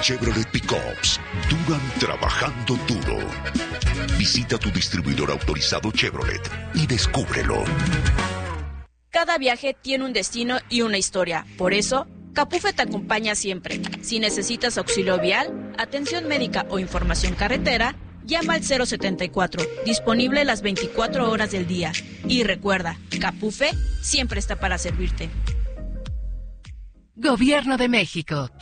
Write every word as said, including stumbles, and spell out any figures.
Chevrolet Pickups duran trabajando duro. Visita tu distribuidor autorizado Chevrolet y descúbrelo. Cada viaje tiene un destino y una historia. Por eso, Capufe te acompaña siempre. Si necesitas auxilio vial, atención médica o información carretera, llama al cero setenta y cuatro, disponible las veinticuatro horas del día. Y recuerda, Capufe siempre está para servirte. Gobierno de México.